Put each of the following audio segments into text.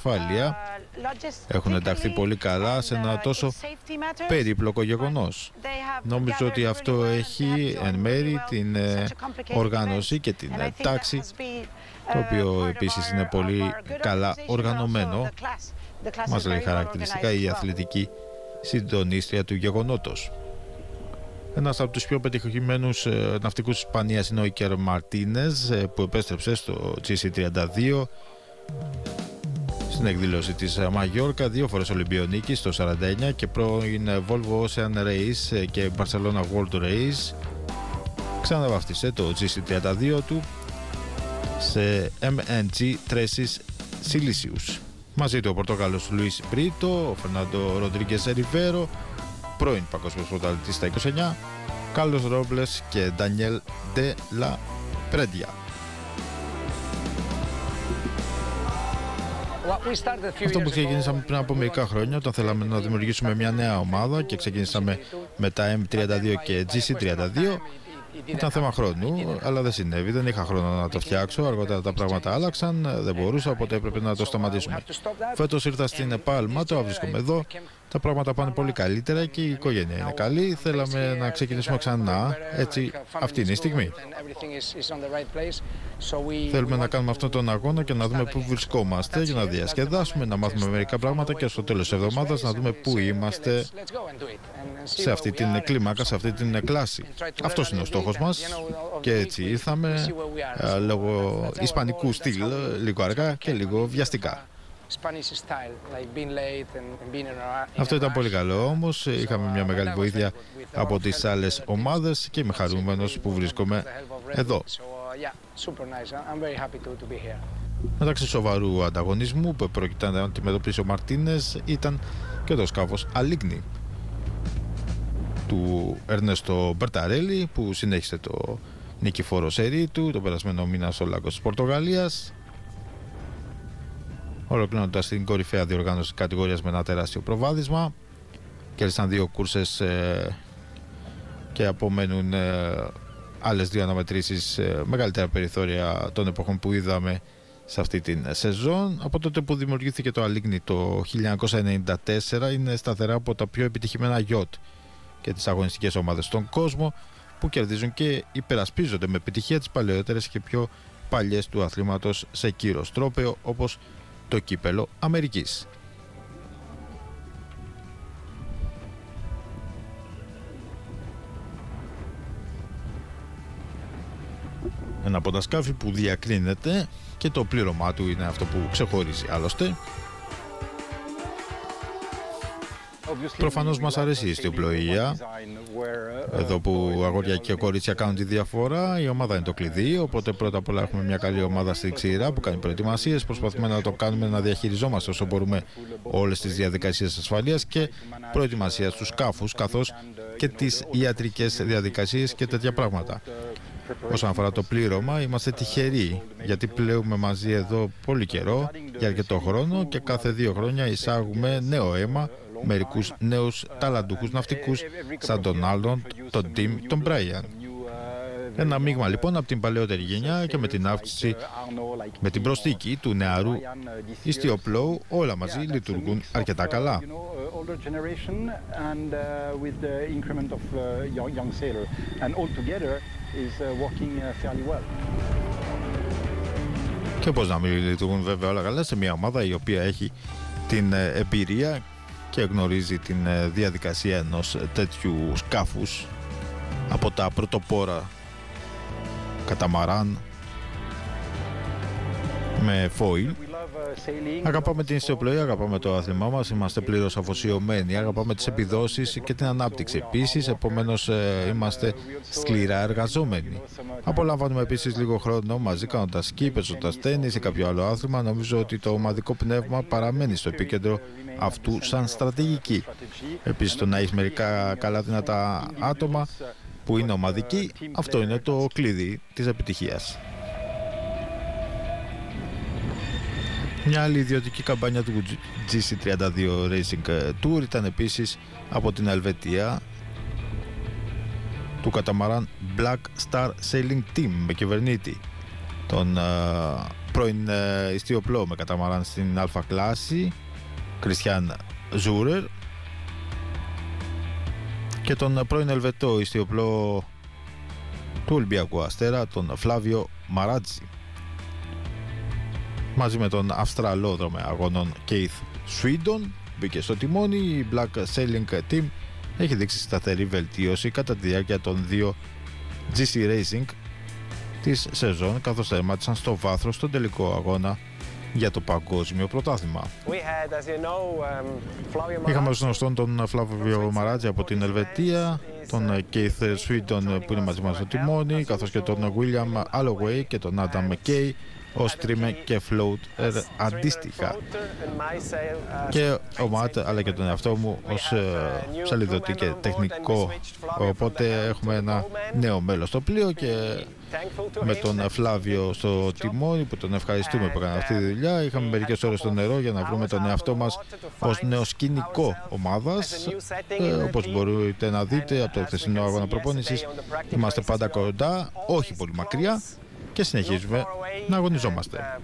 ασφάλεια έχουν ενταχθεί πολύ καλά σε ένα τόσο περίπλοκο γεγονός. Νομίζω ότι αυτό έχει εν μέρη την οργάνωση και την τάξη, το οποίο επίσης είναι πολύ καλά οργανωμένο. Μας λέει χαρακτηριστικά η αθλητική συντονίστρια του γεγονότος. Ένας από τους πιο πετυχημένους ναυτικούς της Ισπανίας είναι ο Ίκερ Μαρτίνες, που επέστρεψε στο GC32 στην εκδήλωση της Μαγιόρκα, 2 φορές Ολυμπιονίκης το 49 και πρώην Volvo Ocean Race και Barcelona World Race. Ξαναβάφτισε το GC32 του σε MNG Tresis Silicius. Μαζί του ο Πορτογάλος Λουίς Μπρίτο, ο Φερνάντο Ροντρίγκες Ριβέρο, πρώην παγκόσμιος πρωταθλητής στα 29, Κάρλος Ρόμπλες και Ντανιέλ Ντε Λα Πρέντια. Αυτό που ξεκινήσαμε πριν από μερικά χρόνια, όταν θέλαμε να δημιουργήσουμε μια νέα ομάδα και ξεκινήσαμε με τα M32 και GC32, ήταν θέμα χρόνου, αλλά δεν συνέβη, δεν είχα χρόνο να το φτιάξω. Αργότερα τα πράγματα άλλαξαν, δεν μπορούσα, οπότε έπρεπε να το σταματήσουμε. Φέτος ήρθα στην Πάλμα, τώρα βρίσκομαι εδώ. Τα πράγματα πάνε πολύ καλύτερα και η οικογένεια είναι καλή. Θέλαμε να ξεκινήσουμε ξανά, έτσι αυτή είναι η στιγμή. Θέλουμε να κάνουμε αυτόν τον αγώνα και να δούμε πού βρισκόμαστε για να διασκεδάσουμε, να μάθουμε μερικά πράγματα και στο τέλος της εβδομάδας να δούμε πού είμαστε σε αυτή την κλίμακα, σε αυτή την κλάση. Αυτός είναι ο στόχος μας και έτσι ήρθαμε λόγω ισπανικού στυλ, λίγο αργά και λίγο βιαστικά. Αυτό ήταν πολύ καλό όμως, είχαμε μια μεγάλη βοήθεια από τις άλλες ομάδες και είμαι χαρούμενος που βρίσκομαι εδώ. Μεταξύ σοβαρού ανταγωνισμού που πρόκειται να αντιμετωπίσει ο Μαρτίνες ήταν και το σκάφος Αλίγνη του Ερνέστο Μπερταρέλη, που συνέχισε το νικηφόρο σερί του το περασμένο μήνα στο Λάκκος της Πορτογαλίας, ολοκληρώνοντας την κορυφαία διοργάνωση της κατηγορίας με ένα τεράστιο προβάδισμα. Κέρδισαν 2 κούρσες και απομένουν άλλες 2 αναμετρήσεις, μεγαλύτερα περιθώρια των εποχών που είδαμε σε αυτή την σεζόν. Από τότε που δημιουργήθηκε το Αλίγνη το 1994 είναι σταθερά από τα πιο επιτυχημένα γιότ και τις αγωνιστικές ομάδες στον κόσμο, που κερδίζουν και υπερασπίζονται με επιτυχία τις παλαιότερες και πιο παλιές του αθλήματος σε κύρος τρόπαιο, όπως το κύπελο Αμερικής. Ένα από τα σκάφη που διακρίνεται και το πλήρωμά του είναι αυτό που ξεχωρίζει άλλωστε. Προφανώς μας αρέσει η ιστιοπλοεία, εδώ που αγόρια και κορίτσια κάνουν τη διαφορά. Η ομάδα είναι το κλειδί, οπότε πρώτα απ' όλα έχουμε μια καλή ομάδα στη ξηρά που κάνει προετοιμασίες. Προσπαθούμε να το κάνουμε, να διαχειριζόμαστε όσο μπορούμε όλες τις διαδικασίες ασφαλείας και προετοιμασίας του σκάφους, καθώς και τις ιατρικές διαδικασίες και τέτοια πράγματα. Όσον αφορά το πλήρωμα, είμαστε τυχεροί γιατί πλέουμε μαζί εδώ πολύ καιρό, για αρκετό χρόνο, και κάθε 2 χρόνια εισάγουμε νέο αίμα, μερικούς νέους ταλαντούχους ναυτικούς σαν τον Άλον, τον Τιμ, τον Μπράιαν. Ένα μείγμα λοιπόν από την παλαιότερη γενιά και με την αύξηση, με την προσθήκη του νεαρού ιστιοπλώου, όλα μαζί λειτουργούν αρκετά καλά. Και πώς να μην λειτουργούν βέβαια όλα καλά σε μια ομάδα η οποία έχει την εμπειρία και γνωρίζει την διαδικασία ενός τέτοιου σκάφους από τα πρωτοπόρα καταμαράν με φόιλ. Αγαπάμε την ιστιοπλοεία, αγαπάμε το άθλημά μας, είμαστε πλήρως αφοσιωμένοι, αγαπάμε τις επιδόσεις και την ανάπτυξη επίσης, επομένως είμαστε σκληρά εργαζόμενοι. Απολαμβάνουμε επίσης λίγο χρόνο μαζί κάνοντας σκι, παίζοντας τένις ή κάποιο άλλο άθλημα. Νομίζω ότι το ομαδικό πνεύμα παραμένει στο επίκεντρο αυτού σαν στρατηγική. Επίσης το να έχει μερικά καλά δυνατά άτομα που είναι ομαδικοί, αυτό είναι το κλειδί της επιτυχίας. Μια άλλη ιδιωτική καμπάνια του GC32 Racing Tour ήταν επίσης από την Ελβετία, του καταμαράν Black Star Sailing Team, με κυβερνήτη τον πρώην ιστιοπλό με καταμαράν στην Α κλάση, Κριστιαν Ζούρερ, και τον πρώην Ελβετό ιστιοπλό του Ολυμπιακού Αστέρα, τον Φλάβιο Μαράτζι, μαζί με τον Αυστραλό δρομεαγωνών Keith Swindon. Μπήκε στο τιμόνι. Η Black Sailing Team έχει δείξει σταθερή βελτίωση κατά τη διάρκεια των δύο GC Racing της σεζόν, καθώς τερμάτισαν στο βάθρο στον τελικό αγώνα για το παγκόσμιο πρωτάθλημα. Είχαμε ως γνωστόν τον Φλάβιο Μαράτζι από την Ελβετία, τον Keith Swindon που είναι μαζί μας στο τιμόνι, καθώς και τον William Alloway και τον Adam McKay ως τρίμε και float αντίστοιχα, και ο Ματ αλλά και τον εαυτό μου ως σαλιδωτή και τεχνικό. Οπότε έχουμε ένα νέο μέλος στο πλοίο και με τον Φλάβιο στο τιμόνι, που τον ευχαριστούμε που έκανε αυτή τη δουλειά. Είχαμε μερικές ώρες στο νερό για να βρούμε τον εαυτό μας ως νέο σκηνικό ομάδας. Όπως μπορείτε να δείτε από το χθεσινό αγώνα προπόνησης, είμαστε πάντα κοντά, όχι πολύ μακριά, και συνεχίζουμε να αγωνιζόμαστε.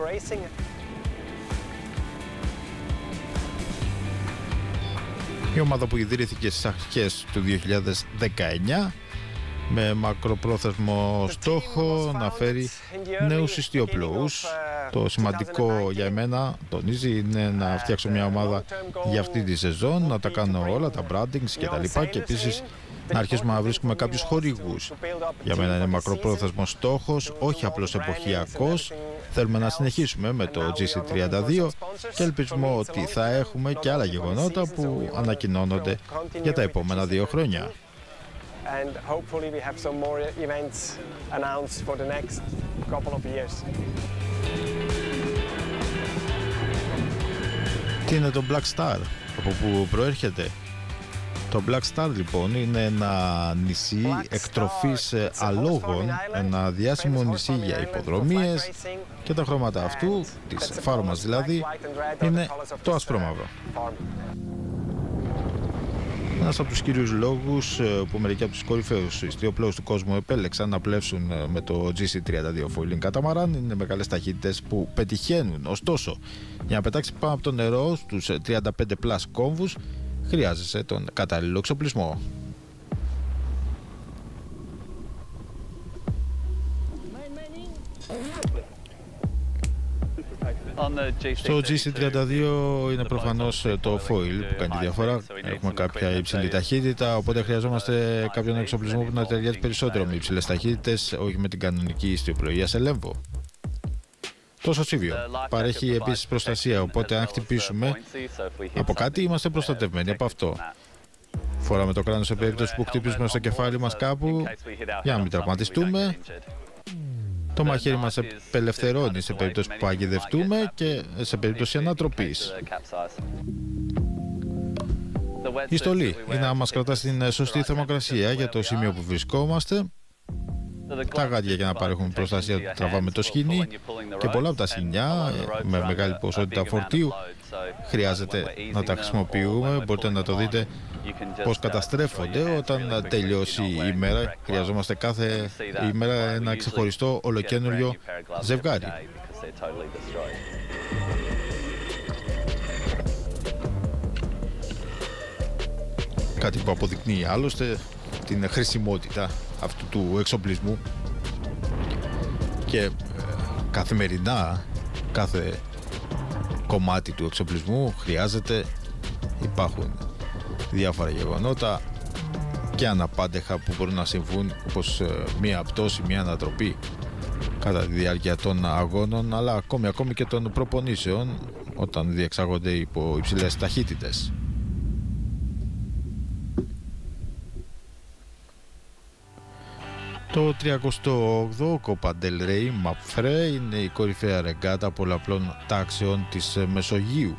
Η ομάδα που ιδρύθηκε στις αρχές του 2019 με μακροπρόθεσμο στόχο να φέρει νέους ιστιοπλοούς. Το σημαντικό για εμένα, τονίζει, είναι να φτιάξω μια ομάδα για αυτή τη σεζόν, να τα κάνω όλα, τα brandings και τα λοιπά, και επίσης να αρχίσουμε να βρίσκουμε κάποιους χορηγούς. Για μένα είναι μακροπρόθεσμος στόχος, όχι απλώς εποχιακός. Θέλουμε να συνεχίσουμε με το GC32 και ελπίζουμε ότι θα έχουμε και άλλα γεγονότα που ανακοινώνονται για τα επόμενα 2 χρόνια. Τι είναι το Black Star, από που προέρχεται? Το Black Star λοιπόν είναι ένα νησί εκτροφής αλόγων, ένα διάσημο νησί για υποδρομίες, και τα χρώματα αυτού, της φάρμας δηλαδή, είναι το ασπρόμαυρο. Ένας από τους κυρίους λόγους που μερικοί από τους κορυφαίους ιστιοπλώους του κόσμου επέλεξαν να πλεύσουν με το GC32 foiling καταμαράν είναι μεγάλες ταχύτητες που πετυχαίνουν. Ωστόσο, για να πετάξει πάνω από το νερό στους 35 πλάς κόμβους, χρειάζεσαι τον κατάλληλο εξοπλισμό. Στο GC32 είναι προφανώς το foil που κάνει τη διαφορά. Έχουμε κάποια υψηλή ταχύτητα, οπότε χρειαζόμαστε κάποιον εξοπλισμό που να ταιριάζει περισσότερο με υψηλές ταχύτητες, όχι με την κανονική ιστιοπλοεία σε λέμβο. Το σωσίβιο παρέχει επίσης προστασία, οπότε αν χτυπήσουμε από κάτι είμαστε προστατευμένοι από αυτό. Φοράμε το κράνος σε περίπτωση που χτυπήσουμε στο κεφάλι μας κάπου για να μην τραυματιστούμε. Το μαχαίρι μας απελευθερώνει σε περίπτωση που παγιδευτούμε και σε περίπτωση ανατροπής. Η στολή είναι να μας κρατά στην σωστή θερμοκρασία για το σημείο που βρισκόμαστε. Τα γάντια για να παρέχουν προστασία του τραβάμε το σκοινί, και πολλά από τα σκοινιά με μεγάλη ποσότητα φορτίου χρειάζεται να τα χρησιμοποιούμε. Μπορείτε να το δείτε πώς καταστρέφονται όταν τελειώσει η ημέρα. Χρειαζόμαστε κάθε ημέρα ένα ξεχωριστό ολοκαίνουργιο ζευγάρι. Κάτι που αποδεικνύει άλλωστε την χρησιμότητα αυτού του εξοπλισμού, και καθημερινά κάθε κομμάτι του εξοπλισμού χρειάζεται. Υπάρχουν διάφορα γεγονότα και αναπάντεχα που μπορούν να συμβούν, όπως μία πτώση, μία ανατροπή κατά τη διάρκεια των αγώνων, αλλά ακόμη και των προπονήσεων όταν διεξάγονται υπό υψηλές ταχύτητες. Το 38ο Copa del Rey Mapfre είναι η κορυφαία ρεγκάτα πολλαπλών τάξεων της Μεσογείου.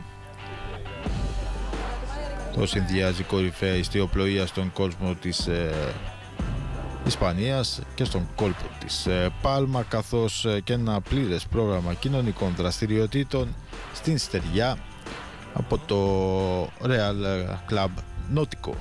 Το συνδυάζει κορυφαία ιστιοπλοεία στον κόσμο της Ισπανίας και στον κόλπο της Πάλμα, καθώς και ένα πλήρες πρόγραμμα κοινωνικών δραστηριοτήτων στην στεριά από το Real Club Náutico.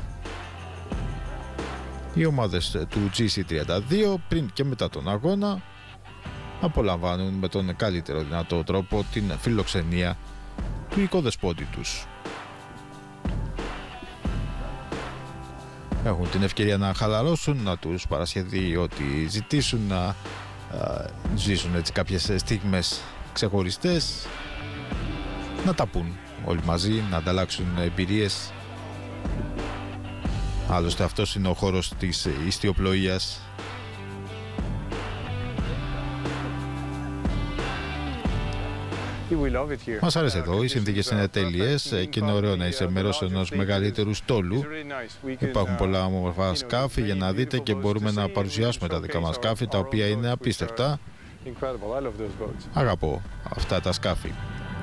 Οι ομάδες του GC32 πριν και μετά τον αγώνα απολαμβάνουν με τον καλύτερο δυνατό τρόπο την φιλοξενία του οικοδεσπότη τους. Έχουν την ευκαιρία να χαλαρώσουν, να τους παρασχεθεί ό,τι ζητήσουν, να ζήσουν έτσι κάποιες στιγμές ξεχωριστές, να τα πουν όλοι μαζί, να ανταλλάξουν εμπειρίες. Άλλωστε αυτός είναι ο χώρος της ιστιοπλοείας. Μας άρεσε εδώ, οι συνθήκες είναι τέλειες και είναι ωραίο να είσαι μέρος ενός μεγαλύτερου στόλου. Υπάρχουν πολλά όμορφα σκάφη για να δείτε και μπορούμε να παρουσιάσουμε τα δικά μας σκάφη, τα οποία είναι απίστευτα. Αγαπώ αυτά τα σκάφη.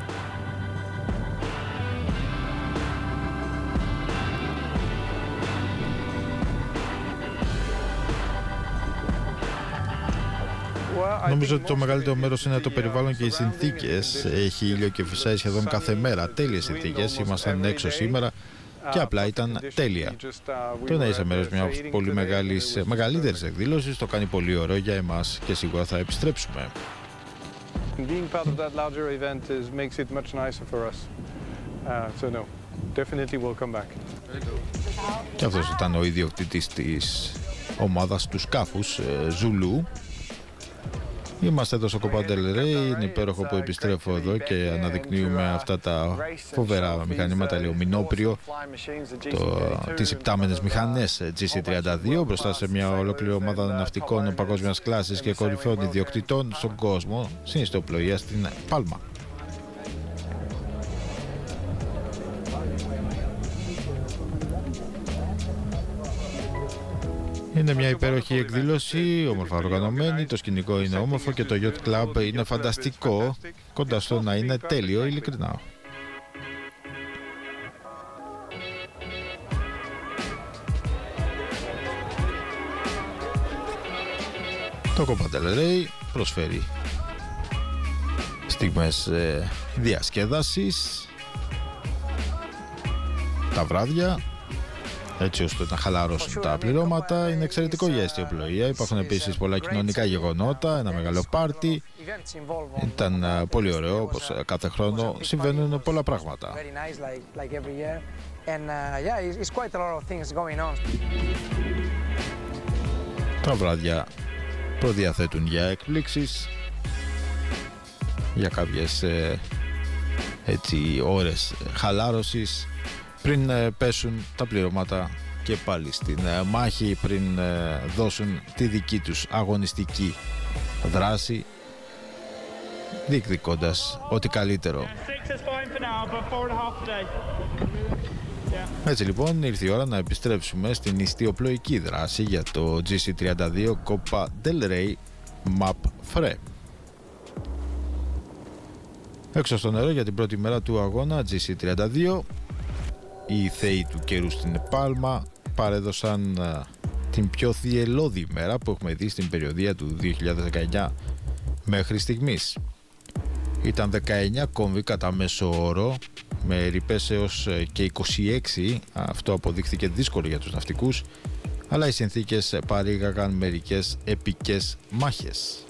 Νομίζω ότι το μεγαλύτερο μέρος είναι το περιβάλλον και οι συνθήκες. Έχει ήλιο και φυσάει σχεδόν κάθε μέρα. Τέλειες συνθήκες. Ήμασταν έξω σήμερα και απλά ήταν τέλεια. Το να είσαι μέρος μιας πολύ μεγαλύτερης εκδήλωσης το κάνει πολύ ωραίο για εμάς και σίγουρα θα επιστρέψουμε. Και αυτός ήταν ο ιδιοκτήτης της ομάδας του σκάφους, Ζουλού. Είμαστε εδώ στο Copa del Rey, είναι υπέροχο που επιστρέφω εδώ και αναδεικνύουμε αυτά τα φοβερά μηχανήματα, λέει ο Μινόπριο, τις υπτάμενες μηχανές GC32 μπροστά σε μια ολόκληρη ομάδα ναυτικών παγκόσμιας κλάσης και κορυφαίων ιδιοκτητών στον κόσμο, στην ιστιοπλοεία στην Πάλμα. Είναι μια υπέροχη εκδήλωση, όμορφα οργανωμένη, το σκηνικό είναι όμορφο και το Yacht Club είναι φανταστικό, κοντά στο να είναι τέλειο, ειλικρινά. Το Copa del Rey προσφέρει στιγμές διασκέδασης τα βράδια, έτσι ώστε να χαλαρώσουν τα πληρώματα. Είναι εξαιρετικό για ιστιοπλοεία. Υπάρχουν επίσης πολλά κοινωνικά γεγονότα, ένα μεγάλο πάρτι. Ήταν πολύ ωραίο, όπως κάθε χρόνο συμβαίνουν πολλά πράγματα. Τα βράδια προδιαθέτουν για εκπλήξεις, για κάποιες έτσι ώρες χαλάρωσης πριν πέσουν τα πληρώματα και πάλι στην μάχη, πριν δώσουν τη δική τους αγωνιστική δράση, διεκδικώντας ό,τι καλύτερο. Έτσι λοιπόν ήρθε η ώρα να επιστρέψουμε στην ιστιοπλοϊκή δράση για το GC32 Copa del Rey Map Free. Έξω στο νερό για την πρώτη μέρα του αγώνα GC32, οι θεοί του καιρού στην Πάλμα παρέδωσαν την πιο θυελλώδη ημέρα που έχουμε δει στην περιοδία του 2019 μέχρι στιγμής. Ήταν 19 κόμβοι κατά μέσο όρο, με ρηπές έως και 26, αυτό αποδείχθηκε δύσκολο για τους ναυτικούς, αλλά οι συνθήκες παρήγαγαν μερικές επικές μάχες.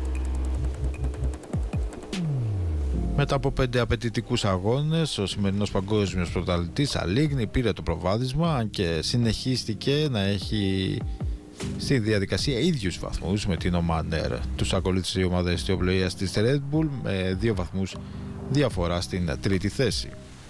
Μετά από 5 απαιτητικούς αγώνες, ο σημερινός παγκόσμιος πρωταθλητής Αλίγνη πήρε το προβάδισμα, αν και συνεχίστηκε να έχει στη διαδικασία ίδιους βαθμούς με την Oman Air. Τους ακολούθησε η ομάδα ιστιοπλοείας της Red Bull με 2 βαθμούς διαφορά στην τρίτη θέση.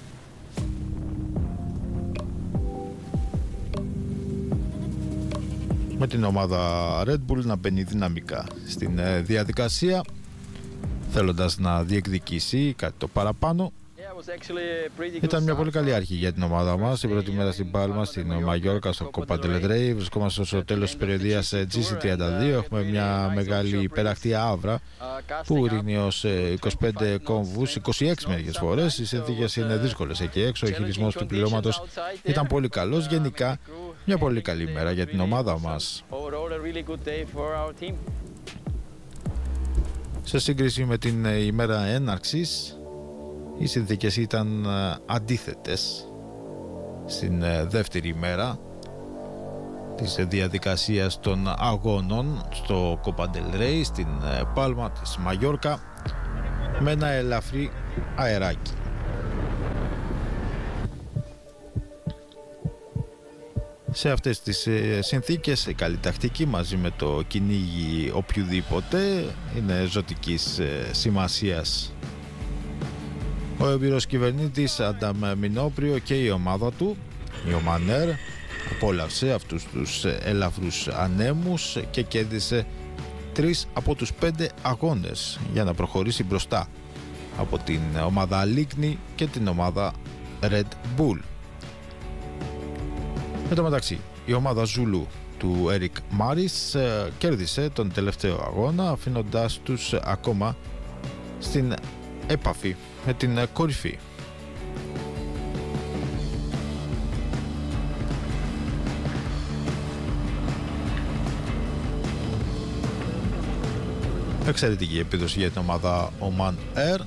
Με την ομάδα Red Bull να μπαίνει δυναμικά στην διαδικασία, θέλοντας να διεκδικήσει κάτι το παραπάνω. Ήταν μια πολύ καλή αρχή για την ομάδα μας. Την πρώτη μέρα στην Πάλμα, στην Μαγιόρκα, στο Copa del Rey. Βρισκόμαστε στο τέλος της περιοδίας GC32. Έχουμε μια μεγάλη υπεραχτή άβρα που ρίχνει ως 25 κόμβους, 26 μερικές φορές. Οι συνθήκες είναι δύσκολες εκεί έξω. Ο χειρισμός του πληρώματος ήταν πολύ καλός. Γενικά, μια πολύ καλή μέρα για την ομάδα μας. Σε σύγκριση με την ημέρα έναρξης, οι συνθήκες ήταν αντίθετες στην δεύτερη ημέρα. της διαδικασίας των αγώνων στο Copa del Rey στην Πάλμα της Μαγιόρκα με ένα ελαφρύ αεράκι. Σε αυτές τις συνθήκες η καλή τακτική μαζί με το κυνήγι οποιοδήποτε είναι ζωτικής σημασίας. Ο εμπειρός κυβερνήτης Αντάμ Μινόπριο και η ομάδα του, η Ομανέρ, απόλαυσε αυτούς τους ελαφρούς ανέμους και κέρδισε 3 από τους 5 αγώνες για να προχωρήσει μπροστά από την ομάδα Αλίκνη και την ομάδα Red Bull. Εν τω μεταξύ, η ομάδα Ζουλού του Έρικ Μάρις κέρδισε τον τελευταίο αγώνα, αφήνοντάς τους ακόμα στην έπαφη με την κορυφή. Εξαιρετική επίδοση για την ομάδα Oman Air.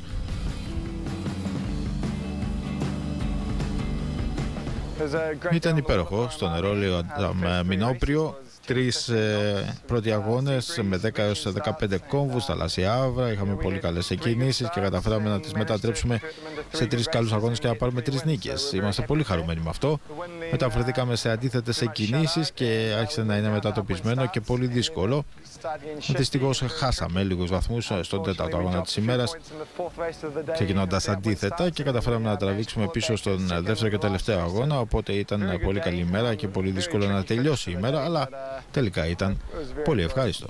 Ήταν υπέροχο στο νερό, λέει ο Μινόπριο. 3 πρώτοι αγώνες με 10 έως 15 κόμβους, θαλάσσια άβρα. Είχαμε πολύ καλές εκκινήσεις και καταφέραμε να τις μετατρέψουμε σε 3 καλούς αγώνες και να πάρουμε 3 νίκες. Είμαστε πολύ χαρούμενοι με αυτό. Μεταφερθήκαμε σε αντίθετες εκκινήσεις και άρχισε να είναι μετατοπισμένο και πολύ δύσκολο. Δυστυχώς χάσαμε λίγους βαθμούς στον 4ο αγώνα της ημέρας, ξεκινώντας αντίθετα, και καταφέραμε να τραβήξουμε πίσω στον δεύτερο και τελευταίο αγώνα. Οπότε ήταν πολύ καλή ημέρα και πολύ δύσκολο να τελειώσει η ημέρα, αλλά τελικά ήταν πολύ ευχάριστο.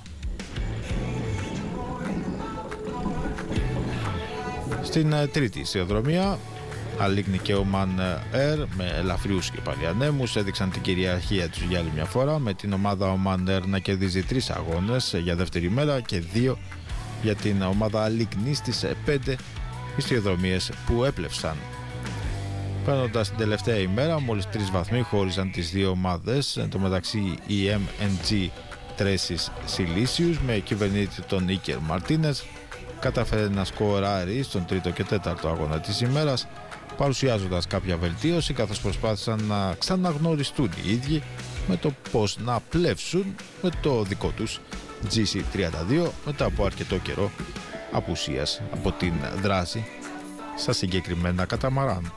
Στην τρίτη σιδηροδρομία, Αλίκνη και Oman Air με ελαφριούς και πάλι ανέμους έδειξαν την κυριαρχία τους για άλλη μια φορά, με την ομάδα Oman Air να κερδίζει 3 αγώνες για δεύτερη μέρα και 2 για την ομάδα Αλίκνη στις 5 σιδηροδρομίες που έπλευσαν. Παίρνοντας την τελευταία ημέρα, μόλις 3 βαθμοί χώριζαν τις δύο ομάδες. Εν τω μεταξύ, η MNG Traces Silicius με κυβερνήτη τον Ίκερ Μαρτίνες κατάφερε να σκοράρει στον τρίτο και τέταρτο αγώνα της ημέρας, παρουσιάζοντας κάποια βελτίωση, καθώς προσπάθησαν να ξαναγνωριστούν οι ίδιοι με το πώς να πλεύσουν με το δικό τους GC32 μετά από αρκετό καιρό απουσίας από την δράση στα συγκεκριμένα καταμαράν.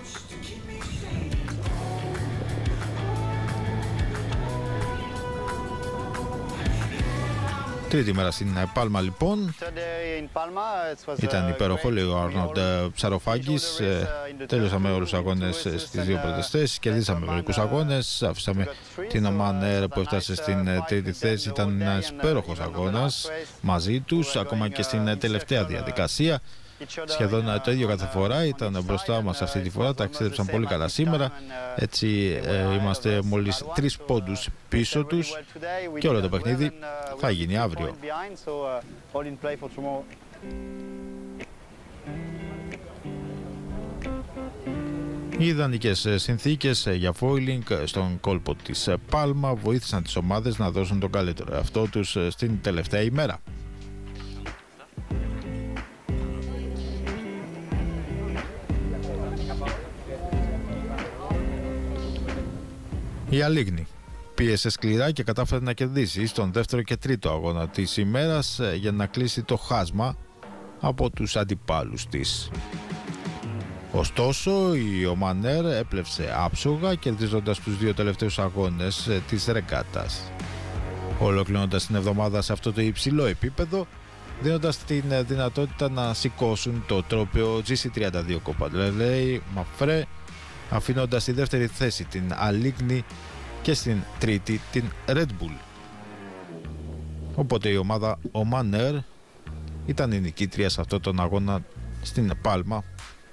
Τρίτη μέρα στην Πάλμα, λοιπόν. Ήταν υπέροχο, λέει ο Άρνοντ Ψαροφάκης. Τέλειωσαμε όλους τους αγώνες στις 2 πρώτες θέσεις. Κερδίσαμε μερικούς αγώνες. Αφήσαμε την Oman Air που έφτασε στην τρίτη θέση. Ήταν ένας υπέροχος αγώνας μαζί τους, ακόμα και στην τελευταία διαδικασία. Σχεδόν το ίδιο κάθε φορά, ήταν μπροστά μας αυτή τη φορά, ταξίδεψαν πολύ καλά σήμερα. Έτσι είμαστε μόλις 3 πόντους πίσω τους και όλο το παιχνίδι θα γίνει αύριο. Οι ιδανικές συνθήκες για foiling στον κόλπο της Πάλμα βοήθησαν τις ομάδες να δώσουν τον καλύτερο εαυτό τους στην τελευταία ημέρα. Η Αλίκνη πίεσε σκληρά και κατάφερε να κερδίσει στον δεύτερο και τρίτο αγώνα της ημέρας για να κλείσει το χάσμα από τους αντιπάλους της. Ωστόσο, η Oman Air έπλευσε άψογα, κερδίζοντας τους 2 τελευταίους αγώνες της ρεγκάτας, ολοκληρώνοντας την εβδομάδα σε αυτό το υψηλό επίπεδο, δίνοντας την δυνατότητα να σηκώσουν το τρόπαιο GC32 Copa del Rey Mafre, αφήνοντας στη δεύτερη θέση την Αλίκνη και στην τρίτη την Red Bull. Οπότε η ομάδα Oman Air ήταν η νικήτρια σε αυτόν τον αγώνα στην Πάλμα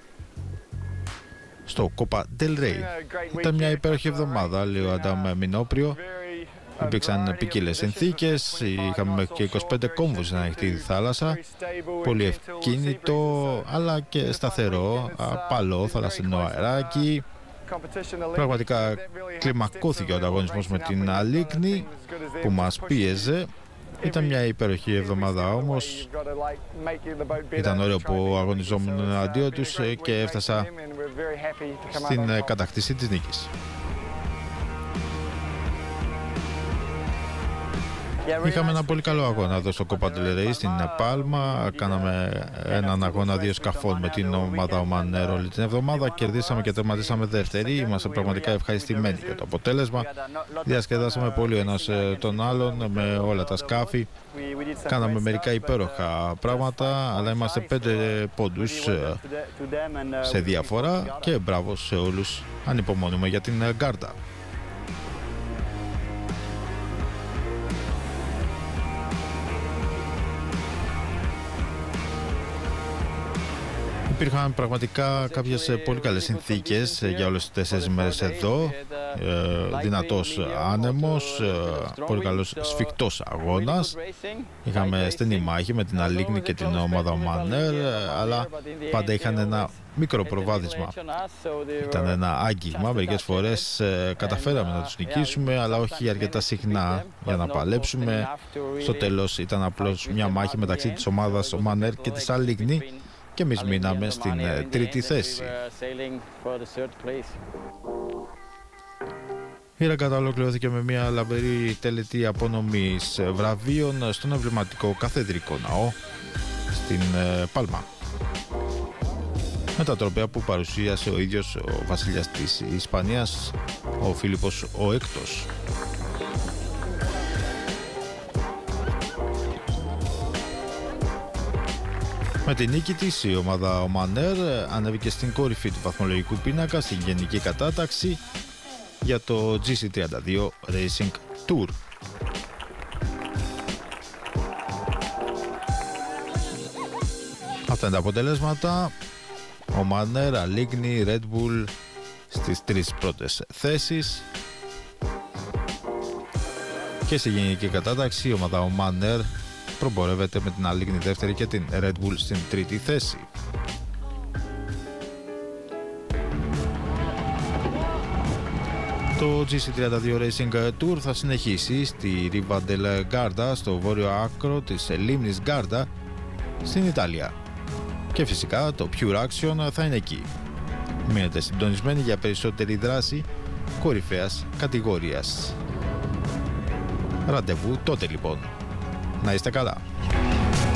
στο Copa del Rey. Ήταν μια υπέροχη εβδομάδα, λέει ο Αντάμ Μινόπριο. Υπήρξαν ποικίλες συνθήκες, είχαμε μέχρι και 25 κόμβους στην ανοιχτή θάλασσα, πολύ ευκίνητο αλλά και σταθερό, απαλό θαλασσινό αεράκι. Πραγματικά κλιμακώθηκε ο ανταγωνισμός με την Αλίκνη που μας πίεζε. Ήταν μια υπέροχη εβδομάδα όμως. Ήταν ωραίο που αγωνιζόμουν εναντίον τους και έφτασα στην κατακτήση της νίκης. Είχαμε ένα πολύ καλό αγώνα εδώ στο Copa del Rey στην Πάλμα. Κάναμε έναν αγώνα 2 σκαφών με την ομάδα Oman όλη την εβδομάδα. Κερδίσαμε και τερματίσαμε δεύτεροι. Είμαστε πραγματικά ευχαριστημένοι για το αποτέλεσμα. Διασκεδάσαμε πολύ ο ένας τον άλλον με όλα τα σκάφη. Κάναμε μερικά υπέροχα πράγματα, αλλά είμαστε 5 πόντους σε διαφορά και μπράβο σε όλους. Ανυπομονούμε για την Γκάρντα. Υπήρχαν πραγματικά κάποιες πολύ καλές συνθήκες για όλες τις 4 μέρες εδώ. Δυνατός άνεμος, πολύ καλός σφιχτός αγώνας. Είχαμε στενή μάχη με την Αλίγνη και την ομάδα Oman, αλλά πάντα είχαν ένα μικρό προβάδισμα. Ήταν ένα άγγιγμα, μερικές φορές καταφέραμε να τους νικήσουμε, αλλά όχι αρκετά συχνά για να παλέψουμε. Στο τέλος ήταν απλώς μια μάχη μεταξύ της ομάδας Oman και της Αλίγνη και εμείς μείναμε στην τρίτη θέση. Η ρεγκάτα ολοκληρώθηκε με μια λαμπερή τελετή απονομής βραβείων στον εμβληματικό καθεδρικό ναό στην Πάλμα. Με τα τρόπαια που παρουσίασε ο ίδιος ο βασιλιάς της Ισπανίας, ο Φίλιππος ο Έκτος. Με την νίκη της, η ομάδα Oman ανέβηκε στην κορυφή του βαθμολογικού πίνακα στην γενική κατάταξη για το GC32 Racing Tour. Αυτά είναι τα αποτελέσματα. Oman, Alligni, Red Bull στις 3 πρώτες θέσεις. Και στη γενική κατάταξη η ομάδα Oman προπορεύεται με την Alligni δεύτερη και την Red Bull στην τρίτη θέση. Το GC32 Racing Tour θα συνεχίσει στη Riva del Garda, στο βόρειο άκρο της λίμνης Garda στην Ιταλία. Και φυσικά το Pure Action θα είναι εκεί. Μείνετε συντονισμένοι για περισσότερη δράση κορυφαίας κατηγορίας. Ραντεβού τότε λοιπόν. Να είστε καλά.